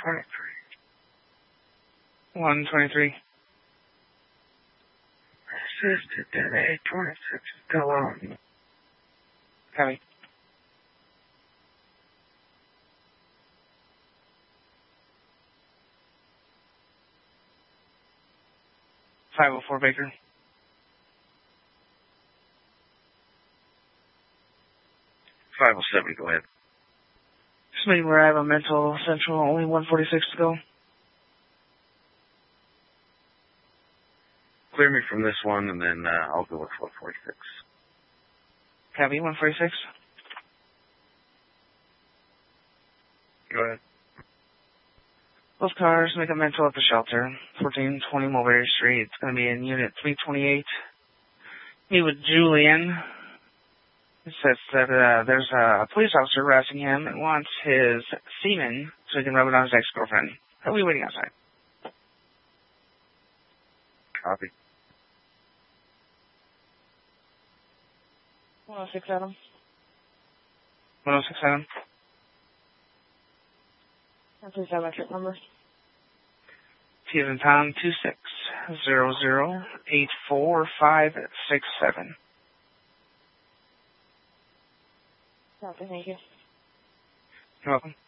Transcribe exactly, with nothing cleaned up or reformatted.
twenty-three. one twenty-three. Assisted at eight twenty-six still on. Copy. five oh four Baker. five oh seven, go ahead. Just making where I have a mental central, only one forty-six to go. Clear me from this one, and then uh, I'll go with one forty-six. Copy, one forty-six. Go ahead. Those cars make a mental at the shelter. fourteen twenty Mulberry Street. It's going to be in unit three twenty-eight. Meet with Julian. It says that uh, there's a police officer harassing him and wants his semen so he can rub it on his ex-girlfriend. Are we waiting outside? Copy. one oh six Adam. one oh six Adam. Please have my trip number. T as in Tom, two six zero zero eight four five six seven. Okay, thank you. You're welcome.